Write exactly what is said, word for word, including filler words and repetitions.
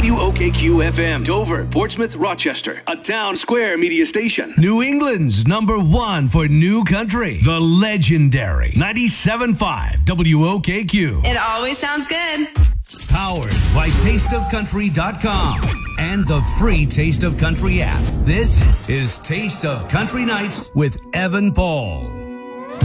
W O K Q F M, Dover, Portsmouth, Rochester, a Town Square media station. New England's number one for new country, the legendary ninety-seven point five W O K Q. It always sounds good. Powered by taste of country dot com and the free Taste of Country app. This is Taste of Country Nights with Evan Paul.